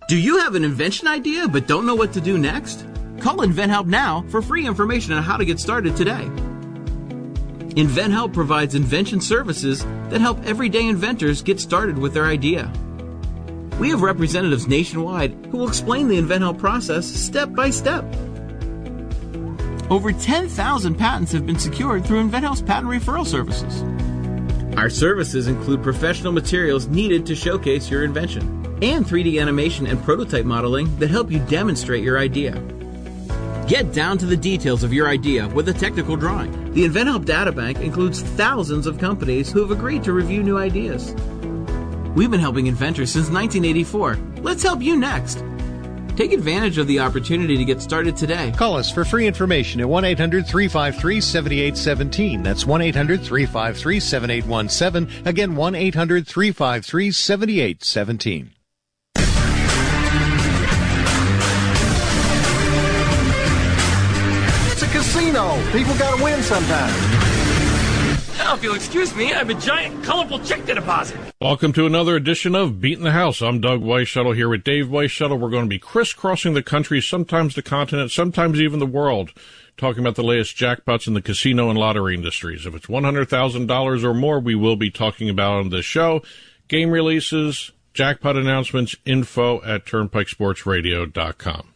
Do you have an invention idea but don't know what to do next? Call InventHelp now for free information on how to get started today. InventHelp provides invention services that help everyday inventors get started with their idea. We have representatives nationwide who will explain the InventHelp process step by step. Over 10,000 patents have been secured through InventHelp's patent referral services. Our services include professional materials needed to showcase your invention and 3D animation and prototype modeling that help you demonstrate your idea. Get down to the details of your idea with a technical drawing. The InventHelp Databank includes thousands of companies who have agreed to review new ideas. We've been helping inventors since 1984. Let's help you next. Take advantage of the opportunity to get started today. Call us for free information at 1-800-353-7817. That's 1-800-353-7817. Again, 1-800-353-7817. It's a casino. People got to win sometimes. Now, if you'll excuse me, I have a giant, colorful check to deposit. Welcome to another edition of Beating the House. I'm Doug Weisschuttle here with Dave Weisschuttle. We're going to be crisscrossing the country, sometimes the continent, sometimes even the world, talking about the latest jackpots in the casino and lottery industries. If it's $100,000 or more, we will be talking about on this show. Game releases, jackpot announcements, info at TurnpikeSportsRadio.com.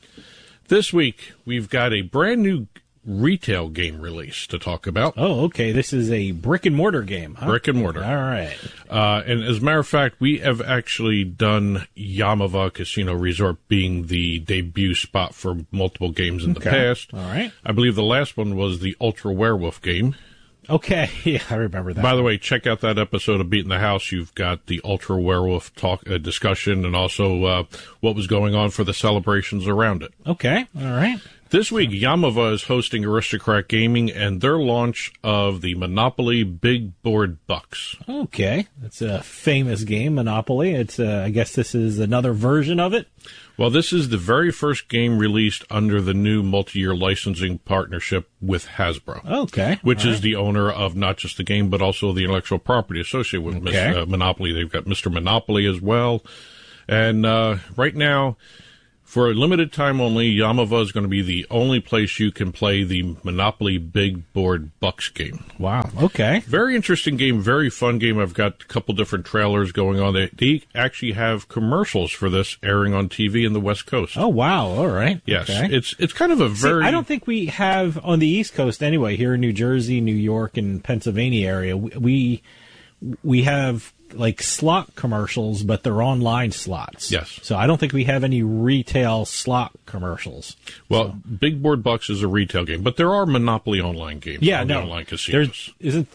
This week, we've got a brand new retail game release to talk about. Oh, okay. This is a brick-and-mortar game, huh? Brick-and-mortar. All right. And as a matter of fact, we have actually done Yaamava Casino Resort being the debut spot for multiple games in the past. All right. I believe the last one was the Ultra Werewolf game. Okay. Yeah, I remember that. By the way, check out that episode of Beating the House. You've got the Ultra Werewolf talk discussion and also what was going on for the celebrations around it. Okay. All right. This week, Yaamava is hosting Aristocrat Gaming and their launch of the Monopoly Big Board Bucks. Okay. It's a famous game, Monopoly. It's I guess this is another version of it. Well, this is the very first game released under the new multi-year licensing partnership with Hasbro. Okay. Which is the owner of not just the game, but also the intellectual property associated with Monopoly. They've got Mr. Monopoly as well. And right now, for a limited time only, Yaamava is going to be the only place you can play the Monopoly Big Board Bucks game. Wow. Okay. Very interesting game, very fun game. I've got a couple different trailers going on. They actually have commercials for this airing on TV in the West Coast. Oh, wow. All right. Yes. Okay. It's kind of a very... I don't think we have on the East Coast anyway, here in New Jersey, New York, and Pennsylvania area. We have like slot commercials, but they're online slots. Yes. So I don't think we have any retail slot commercials. Well, Big Board Bucks is a retail game, but there are Monopoly online games. Yeah, on online casinos. There's a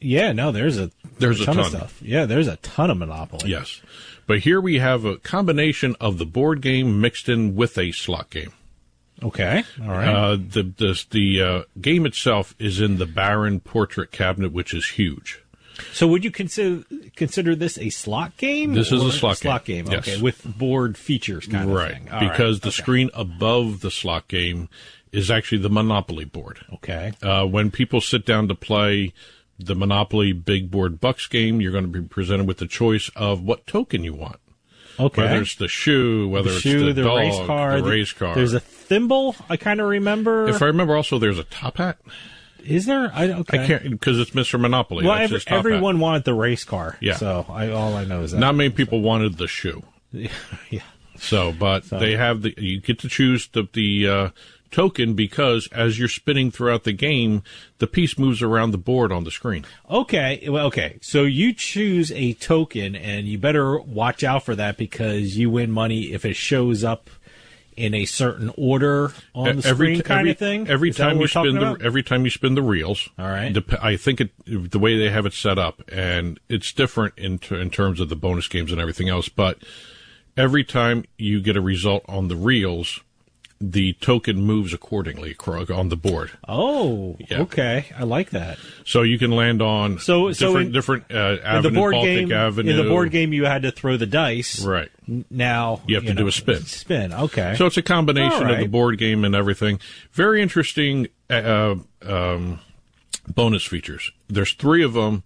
ton of stuff. Yeah, there's a ton of Monopoly. Yes. But here we have a combination of the board game mixed in with a slot game. Okay. All right. The game itself is in the Baron Portrait Cabinet, which is huge. So would you consider this a slot game? This is a slot game. Yes. Okay, with board features kind of thing. Right, because the screen above the slot game is actually the Monopoly board. Okay. When people sit down to play the Monopoly Big Board Bucks game, you're going to be presented with the choice of what token you want. Okay. Whether it's the shoe, whether it's the dog, race car, the race car. There's a thimble, I kind of remember. If I remember, also there's a top hat. Is there? I can't, because it's Mr. Monopoly. Well, everyone wanted the race car. Yeah. So all I know is that. Not many people wanted the shoe. Yeah. So, they have you get to choose the token because as you're spinning throughout the game, the piece moves around the board on the screen. Okay. Well, okay. So you choose a token and you better watch out for that because you win money if it shows up in a certain order on the screen, kind of thing. Every time you spin the reels. All right. I think the way they have it set up, and it's different in terms of the bonus games and everything else. But every time you get a result on the reels, the token moves accordingly on the board. Oh, yeah. Okay. I like that. So you can land on different avenue, in the board Baltic game, Avenue. In the board game, you had to throw the dice. Right. Now you have to do a spin. Spin. Okay. So it's a combination of the board game and everything. Very interesting bonus features. There's 3 of them.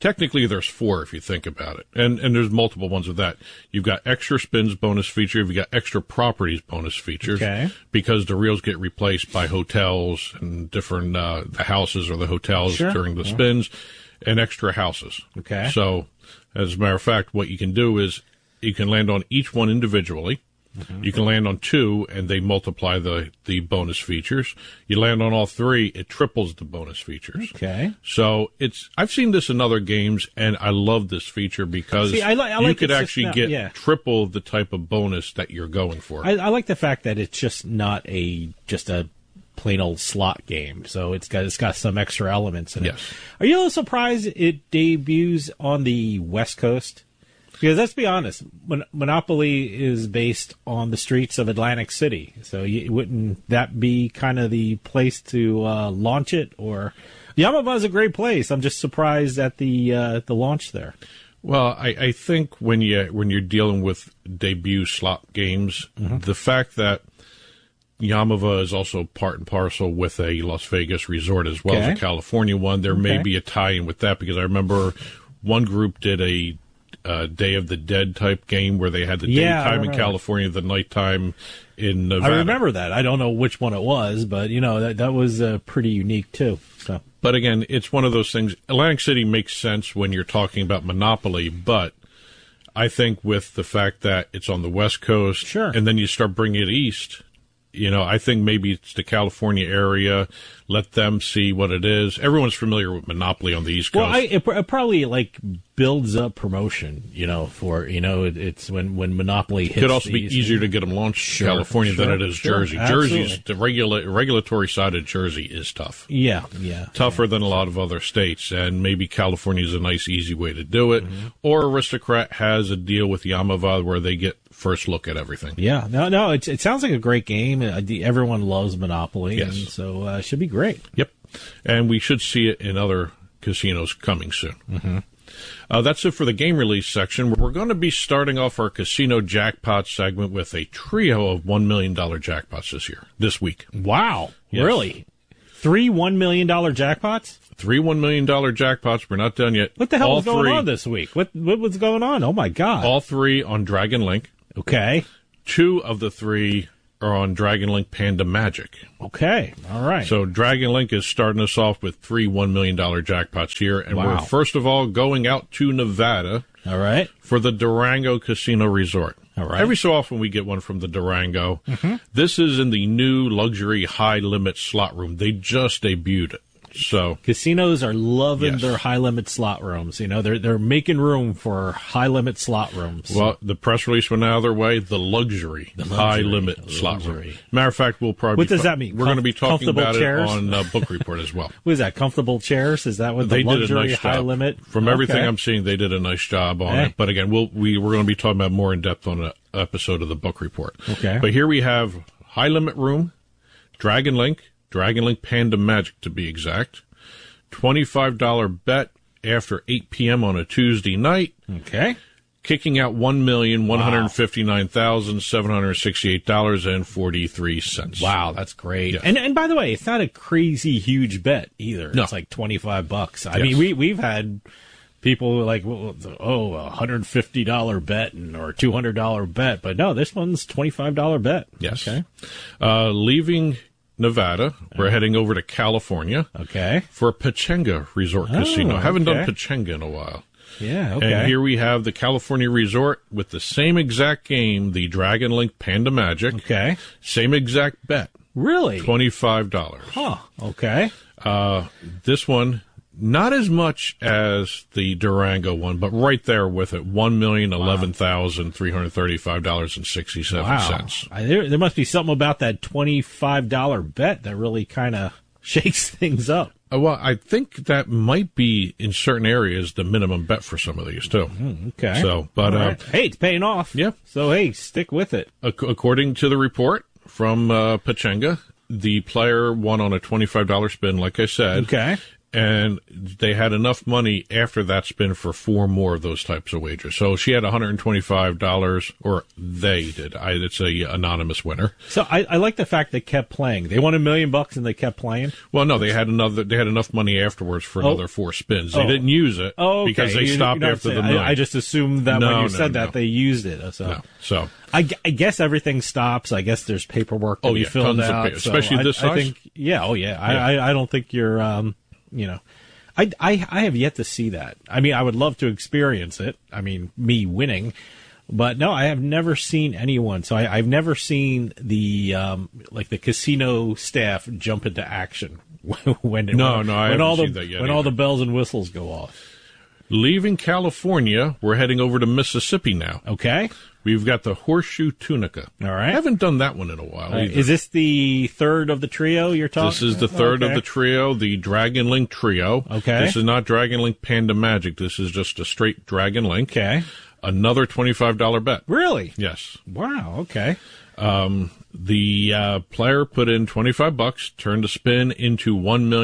technically there's 4 if you think about it. And there's multiple ones of that. You've got extra spins bonus feature. You've got extra properties bonus features. Okay. Because the reels get replaced by hotels and different, the houses or the hotels during the spins and extra houses. Okay. So as a matter of fact, what you can do is you can land on each one individually. Mm-hmm. You can land on 2, and they multiply the bonus features. You land on all 3, it triples the bonus features. Okay. So I've seen this in other games, and I love this feature because you could actually get triple the type of bonus that you're going for. I like the fact that it's just not just a plain old slot game. So it's got some extra elements in it. Yes. Are you a little surprised it debuts on the West Coast? Because let's be honest, Monopoly is based on the streets of Atlantic City. So wouldn't that be kind of the place to launch it? Or Yamava is a great place. I'm just surprised at the launch there. Well, I think when you're dealing with debut slot games, the fact that Yamava is also part and parcel with a Las Vegas resort as well as a California one, there may be a tie-in with that, because I remember one group did a Day of the Dead type game where they had the daytime in California, the nighttime in Nevada. I remember that. I don't know which one it was, but that was pretty unique too. So. But again, it's one of those things. Atlantic City makes sense when you're talking about Monopoly, but I think with the fact that it's on the West Coast, and then you start bringing it east, I think maybe it's the California area. Let them see what it is. Everyone's familiar with Monopoly on the East Coast. Well, it probably builds up promotion, for it's when Monopoly hits. It could also be easier to get them launched in California than it is Jersey. Absolutely. Jersey's the regulatory side of Jersey is tough. Yeah. Tougher than a lot of other states, and maybe California's a nice, easy way to do it. Mm-hmm. Or Aristocrat has a deal with Yamava where they get first look at everything. Yeah, no, it sounds like a great game. Everyone loves Monopoly, and so it should be great. Yep, and we should see it in other casinos coming soon. Mm-hmm. That's it for the game release section. We're going to be starting off our casino jackpot segment with a trio of $1 million jackpots this week. Wow, really? 3 $1 million jackpots? 3 $1 million jackpots. We're not done yet. What the hell was going on this week? What was going on? Oh my God! All 3 on Dragon Link. Okay. 2 of the 3 are on Dragon Link Panda Magic. Okay, all right. So Dragon Link is starting us off with 3 $1 million jackpots here, and we're first of all going out to Nevada. All right. For the Durango Casino Resort. All right. Every so often we get one from the Durango. Mm-hmm. This is in the new luxury high-limit slot room. They just debuted it. So casinos are loving their high limit slot rooms. They're making room for high limit slot rooms. Well, the press release went out of their way. The luxury high limit slot room. Matter of fact, we'll probably. What does that mean? We're going to be talking about chairs? it on Book Report as well. What is that? Comfortable chairs? Is that what the luxury high limit? From everything I'm seeing, they did a nice job on it. But again, we're going to be talking about more in depth on an episode of the Book Report. Okay. But here we have high limit room, Dragon Link Panda Magic to be exact. $25 bet after 8 p.m. on a Tuesday night. Okay. Kicking out $1,159,768.43. Wow, that's great. Yes. And by the way, it's not a crazy huge bet either. No. It's like $25. I mean, we've had people like, $150 bet or $200 bet, but no, this one's $25 bet. Yes. Okay. Leaving Nevada, we're heading over to California. Okay. For Pechanga Resort Casino. Haven't done Pechanga in a while. Yeah, okay. And here we have the California Resort with the same exact game, the Dragon Link Panda Magic. Okay. Same exact bet. Really? $25. Huh. Okay. This one, not as much as the Durango one, but right there with it, $1,011,335.67. Wow. There must be something about that $25 bet that really kind of shakes things up. Well, I think that might be in certain areas the minimum bet for some of these too. Okay. So, but hey, it's paying off. Yeah. So hey, stick with it. According to the report from Pechanga, the player won on a $25 spin, like I said. Okay. And they had enough money after that spin for 4 more of those types of wagers. So she had $125, or they did. It's a anonymous winner. So I like the fact they kept playing. They won $1 million and they kept playing. Well, no, they had enough money afterwards for another 4 spins. They didn't use it because they stopped after the million. I just assumed that when you said that they used it. So I guess everything stops. I guess there's paperwork to be filled out, especially this size. I think, I don't think you're. I have yet to see that. I mean, I would love to experience it. I mean, me winning, but no, I have never seen anyone. So I've never seen the the casino staff jump into action when all the bells and whistles go off. Leaving California, we're heading over to Mississippi now. Okay. We've got the Horseshoe Tunica. All right. I haven't done that one in a while either. Is this the third of the trio you're talking about? This is the third of the trio, the Dragon Link trio. Okay. This is not Dragon Link Panda Magic. This is just a straight Dragon Link. Okay. Another $25 bet. Really? Yes. Wow, okay. The player put in $25, turned a spin into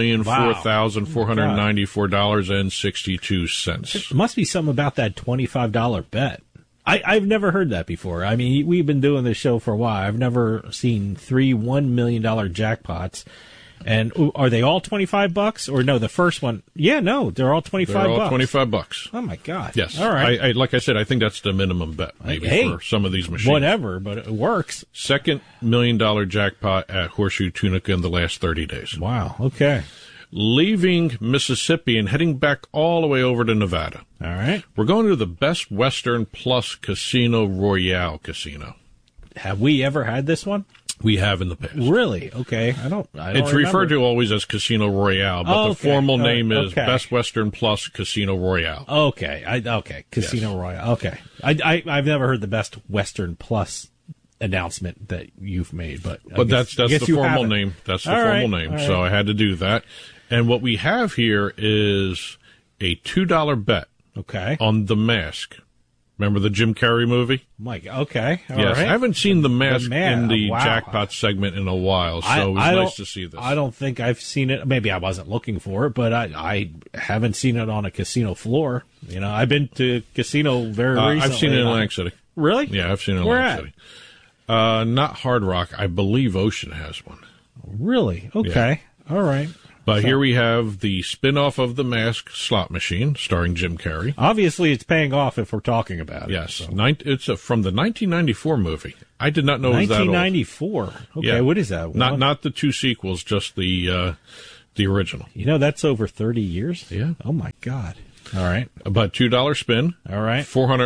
$1,004,494.62. There must be something about that $25 bet. I've never heard that before. I mean, we've been doing this show for a while. I've never seen 3 $1 million jackpots. And are they all $25? Or no, the first one? Yeah, no, they're all $25. They're all $25. Oh my God! Yes. All right. Like I said, I think that's the minimum bet maybe for some of these machines. Whatever, but it works. Second $1 million jackpot at Horseshoe Tunica in the last 30 days. Wow. Okay. Leaving Mississippi and heading back all the way over to Nevada. All right. We're going to the Best Western Plus Casino Royale Casino. Have we ever had this one? We have in the past. Really? Okay. I don't It's referred to always as Casino Royale, but the formal name is Best Western Plus Casino Royale. Okay. Casino Royale. Okay. I've never heard the Best Western Plus announcement that you've made, but that's the formal name. That's the formal name. Right. So I had to do that. And what we have here is a $2 bet. Okay. On The Mask. Remember the Jim Carrey movie? Mike, okay. All yes, right. I haven't seen The Mask in the jackpot segment in a while, so it was nice to see this. I don't think I've seen it. Maybe I wasn't looking for it, but I haven't seen it on a casino floor. You know, I've been to casino very recently. I've seen it in Atlantic City. Really? Yeah, I've seen it in Atlantic City. Not Hard Rock. I believe Ocean has one. Really? Okay. Yeah. All right. But here we have the spin-off of The Mask slot machine starring Jim Carrey. Obviously, it's paying off if we're talking about it. Yes. So. It's from the 1994 movie. I did not know it was that old. 1994. Okay, yeah. What is that? Not the 2 sequels, just the original. You know, that's over 30 years? Yeah. Oh, my God. All right. About $2 spin. All right.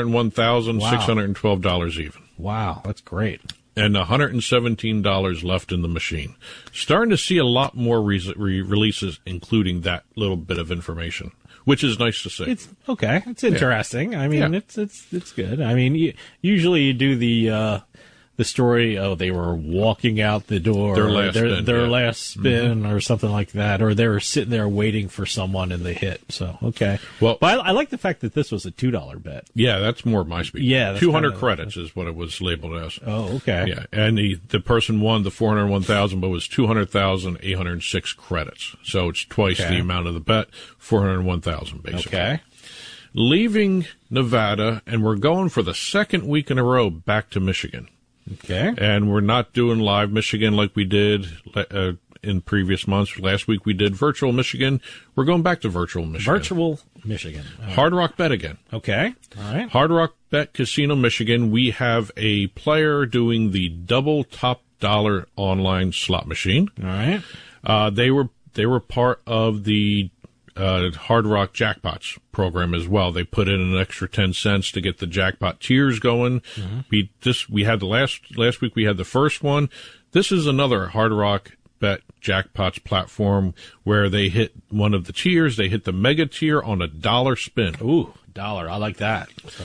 $401,612 even. Wow, that's great. And $117 left in the machine. Starting to see a lot more releases, including that little bit of information, which is nice to see. It's okay. It's interesting. I mean, it's good. I mean, usually you do the story. Oh, they were walking out the door. Their last spin, or something like that, or they were sitting there waiting for someone and they hit. So okay. Well, but I like the fact that this was a $2 bet. Yeah, that's more my speed. Yeah, 200 credits is what it was labeled as. Oh, okay. Yeah, and the person won the 401,000, but it was 200,806 credits. So it's twice the amount of the bet, 401,000 basically. Okay. Leaving Nevada, and we're going for the second week in a row back to Michigan. Okay. And we're not doing live Michigan like we did in previous months. Last week we did virtual Michigan. We're going back to virtual Michigan. Virtual Michigan. Hard Rock Bet again. Okay. All right. Hard Rock Bet Casino Michigan. We have a player doing the double top dollar online slot machine. All right. They were part of the Hard Rock Jackpots program as well. They put in an extra 10 cents to get the jackpot tiers going. Mm-hmm. We had last week we had the first one. This is another Hard Rock Bet Jackpots platform where they hit one of the tiers. They hit the mega tier on $1 spin. Ooh, $1. I like that. So.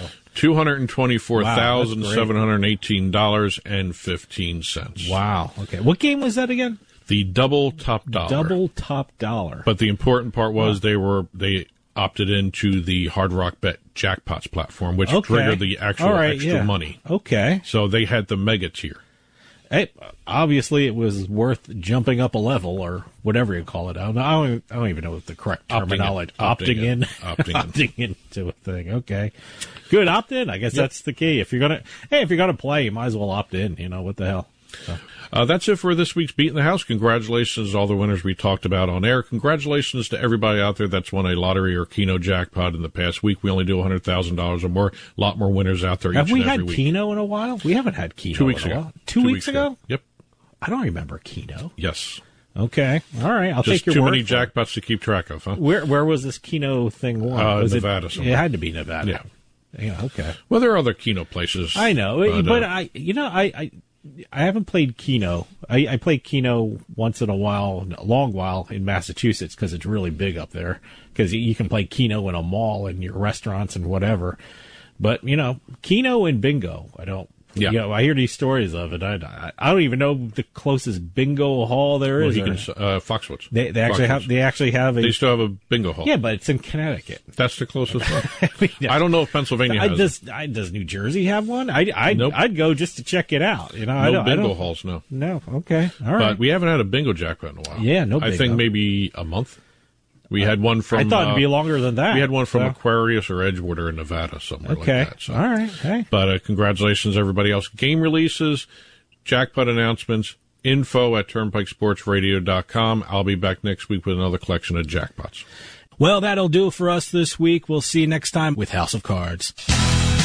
$224,718.15. Wow. Okay. What game was that again? The double top dollar. Double top dollar. But the important part was they opted into the Hard Rock Bet Jackpots platform, which triggered the actual extra money. Okay. So they had the mega tier. Hey, obviously it was worth jumping up a level or whatever you call it. I don't even know what the correct terminology. Opting into a thing. Okay, good. Opt in. I guess that's the key. If you're gonna play, you might as well opt in. What the hell. So. That's it for this week's Beat in the House. Congratulations to all the winners we talked about on air. Congratulations to everybody out there that's won a lottery or Keno jackpot in the past week. We only do $100,000 or more. A lot more winners out there each and every week. Have we had Keno in a while? We haven't had Keno 2 weeks in a ago. while. 2 weeks ago? Yep. I don't remember Keno. Yes. Okay. All right. I'll Just take your word. too many jackpots to keep track of, huh? Where was this Keno thing won? Was Nevada somewhere. It had to be Nevada. Yeah. Yeah, okay. Well, there are other Keno places. I know, but I haven't played Keno. I play Keno once in a while, a long while in Massachusetts because it's really big up there. Because you can play Keno in a mall and your restaurants and whatever. But Keno and bingo, I don't. Yeah, I hear these stories of it. I don't even know the closest bingo hall there is. Foxwoods. They actually have. They still have a bingo hall. Yeah, but it's in Connecticut. That's the closest one. I don't know if Pennsylvania has it. Does New Jersey have one? Nope. I'd go just to check it out. No bingo halls, no. No, okay, all right. But we haven't had a bingo jackpot in a while. Yeah, no bingo. I think maybe a month. We had one from... I thought it'd be longer than that. We had one from Aquarius or Edgewater in Nevada, somewhere like that. So. All right. Hey. But congratulations, everybody else. Game releases, jackpot announcements, info@turnpikesportsradio.com. I'll be back next week with another collection of jackpots. Well, that'll do it for us this week. We'll see you next time with House of Cards.